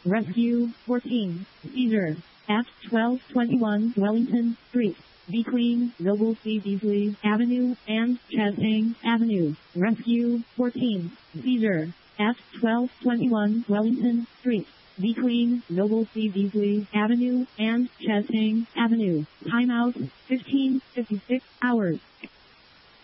Rescue 14, seizure, at 1221 Wellington Street, between Noble C. Beasley Avenue and Chastain Avenue. Rescue 14, seizure, at 1221 Wellington Street, between Noble C. Beasley Avenue and Chastain Avenue. Timeout 15:56 hours.